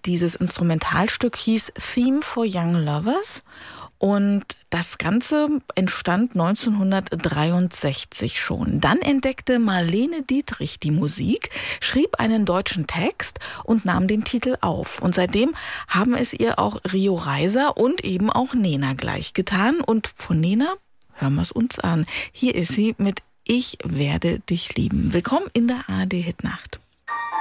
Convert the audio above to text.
Dieses Instrumentalstück hieß Theme for Young Lovers. Und das Ganze entstand 1963 schon. Dann entdeckte Marlene Dietrich die Musik, schrieb einen deutschen Text und nahm den Titel auf. Und seitdem haben es ihr auch Rio Reiser und eben auch Nena gleichgetan. Und von Nena hören wir es uns an. Hier ist sie mit Ich werde dich lieben. Willkommen in der ARD Hitnacht.